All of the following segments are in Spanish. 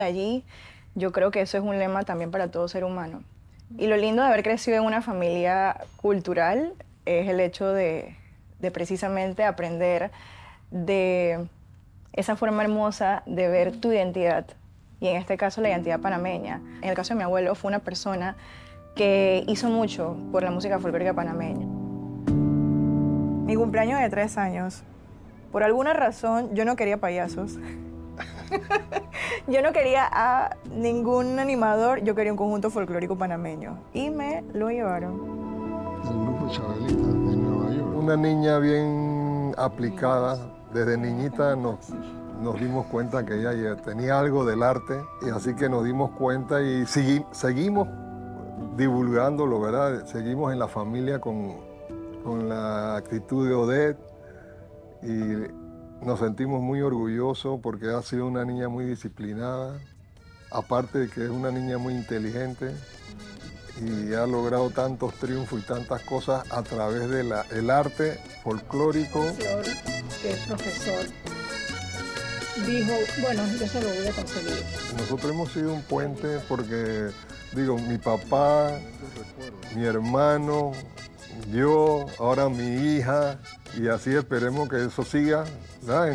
Allí yo creo que eso es un lema también para todo ser humano. Y lo lindo de haber crecido en una familia cultural es el hecho de precisamente aprender de esa forma hermosa de ver tu identidad, y en este caso la identidad panameña. En el caso de mi abuelo fue una persona que hizo mucho por la música folclórica panameña. Mi cumpleaños de 3 años, por alguna razón yo no quería payasos. Yo no quería a ningún animador, yo quería un conjunto folclórico panameño y me lo llevaron. El grupo Chabelita de Nueva York. Una niña bien aplicada, desde niñita nos dimos cuenta que ella ya tenía algo del arte, y así que nos dimos cuenta y seguimos divulgándolo, ¿verdad? Seguimos en la familia con la actitud de Odette, y nos sentimos muy orgullosos porque ha sido una niña muy disciplinada, aparte de que es una niña muy inteligente y ha logrado tantos triunfos y tantas cosas a través del arte folclórico. Que es profesor, dijo, bueno, yo se lo voy a conseguir. Nosotros hemos sido un puente porque, digo, mi papá, mi hermano, yo, ahora mi hija, y así esperemos que eso siga, ¿verdad?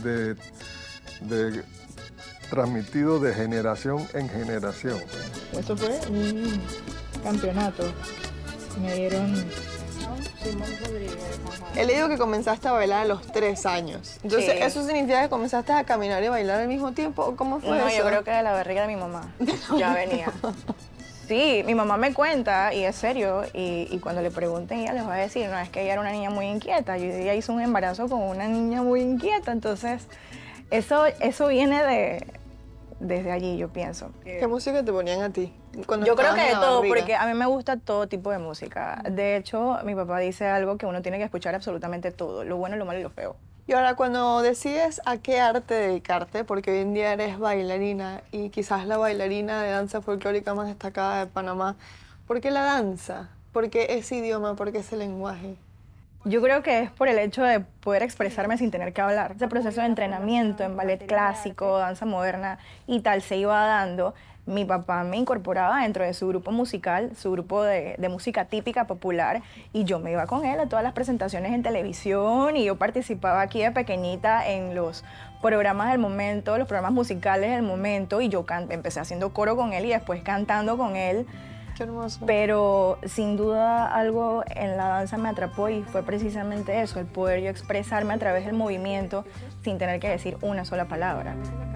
Transmitido de generación en generación. Eso fue un campeonato. Me dieron Simón Rodríguez. He leído que comenzaste a bailar a los 3 años. Entonces, Sí. ¿eso significa que comenzaste a caminar y bailar al mismo tiempo? ¿O cómo fue No, eso? yo creo que de la barriga de mi mamá ya venía. Sí, mi mamá me cuenta, y es serio, y cuando le pregunten, ella les va a decir, no, es que ella era una niña muy inquieta, ella hizo un embarazo con una niña muy inquieta, entonces eso viene desde allí, yo pienso. ¿Qué música te ponían a ti? Cuando Yo creo estabas que en de la todo, barriga? porque a mí me gusta todo tipo de música. De hecho, mi papá dice algo que uno tiene que escuchar absolutamente todo, lo bueno, lo malo y lo feo. Y ahora, cuando decides a qué arte dedicarte, porque hoy en día eres bailarina y quizás la bailarina de danza folclórica más destacada de Panamá, ¿por qué la danza? ¿Por qué ese idioma? ¿Por qué ese lenguaje? Yo creo que es por el hecho de poder expresarme sin tener que hablar. Ese proceso de entrenamiento en ballet clásico, danza moderna y tal se iba dando. Mi papá me incorporaba dentro de su grupo musical, su grupo de música típica popular, y yo me iba con él a todas las presentaciones en televisión, y yo participaba aquí de pequeñita en los programas del momento, los programas musicales del momento, y yo empecé haciendo coro con él y después cantando con él. Qué hermoso. Pero sin duda algo en la danza me atrapó, y fue precisamente eso, el poder yo expresarme a través del movimiento sin tener que decir una sola palabra.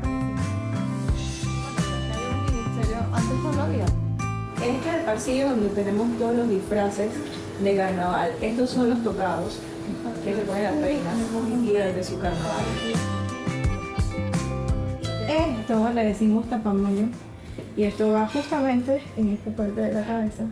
Antes no lo había. Este es el pasillo donde tenemos todos los disfraces de carnaval. Estos son los tocados que se ponen las reinas y desde su carnaval. Esto le decimos tapamoño, y esto va justamente en esta parte de la cabeza.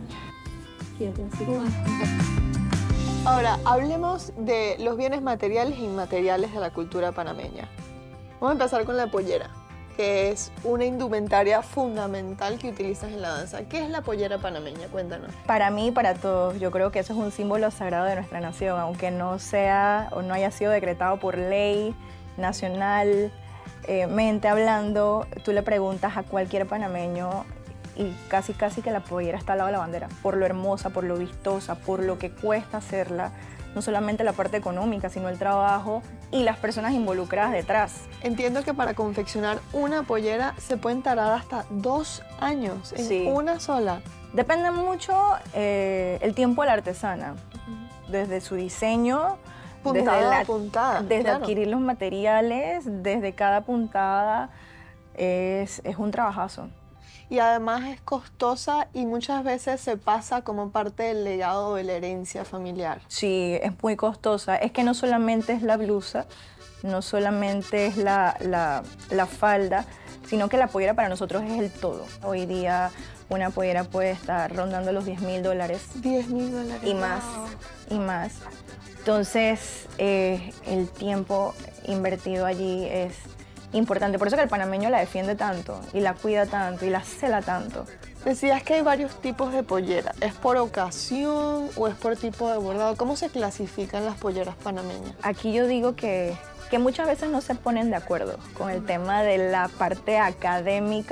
Ahora, hablemos de los bienes materiales e inmateriales de la cultura panameña. Vamos a empezar con la pollera, que es una indumentaria fundamental que utilizas en la danza. ¿Qué es la pollera panameña? Cuéntanos. Para mí y para todos, yo creo que eso es un símbolo sagrado de nuestra nación, aunque no sea o no haya sido decretado por ley nacional. Mente hablando, tú le preguntas a cualquier panameño y casi que la pollera está al lado de la bandera, por lo hermosa, por lo vistosa, por lo que cuesta hacerla, no solamente la parte económica, sino el trabajo y las personas involucradas detrás. Entiendo que para confeccionar una pollera se pueden tardar hasta 2 años en Sí. una sola. Depende mucho el tiempo de la artesana, desde su diseño, Puntada a puntada, desde claro. adquirir los materiales, desde cada puntada, es un trabajazo. Y además es costosa y muchas veces se pasa como parte del legado de la herencia familiar. Sí, es muy costosa. Es que no solamente es la blusa, no solamente es la falda, sino que la pollera para nosotros es el todo. Hoy día una pollera puede estar rondando los $10.000 $10.000. y más, Wow. y más. Entonces, el tiempo invertido allí es importante. Por eso que el panameño la defiende tanto, y la cuida tanto, y la cela tanto. Decías que hay varios tipos de pollera. ¿Es por ocasión o es por tipo de bordado? ¿Cómo se clasifican las polleras panameñas? Aquí yo digo que que muchas veces no se ponen de acuerdo con el tema de la parte académica